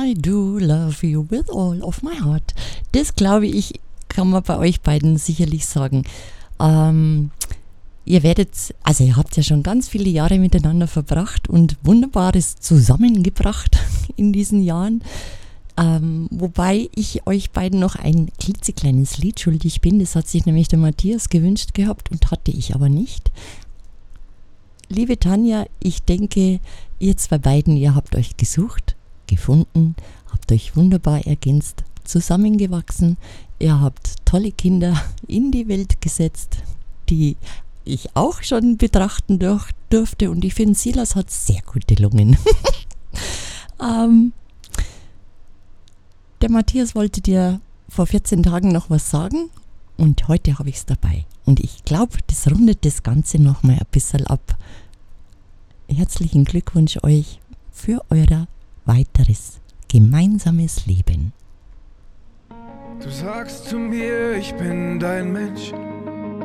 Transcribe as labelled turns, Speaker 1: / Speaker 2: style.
Speaker 1: I do love you with all of my heart. Das glaube ich, kann man bei euch beiden sicherlich sagen. Ihr habt ja schon ganz viele Jahre miteinander verbracht und Wunderbares zusammengebracht in diesen Jahren. Wobei ich euch beiden noch ein klitzekleines Lied schuldig bin. Das hat sich nämlich der Matthias gewünscht gehabt und hatte ich aber nicht. Liebe Tanja, ich denke, ihr zwei beiden, ihr habt euch gesucht, gefunden, habt euch wunderbar ergänzt, zusammengewachsen. Ihr habt tolle Kinder in die Welt gesetzt, die ich auch schon betrachten durfte. Und ich finde, Silas hat sehr gute Lungen. Der Matthias wollte dir vor 14 Tagen noch was sagen und heute habe ich es dabei. Und ich glaube, das rundet das Ganze nochmal ein bisschen ab. Herzlichen Glückwunsch euch für euer weiteres gemeinsames Leben.
Speaker 2: Du sagst zu mir, ich bin dein Mensch.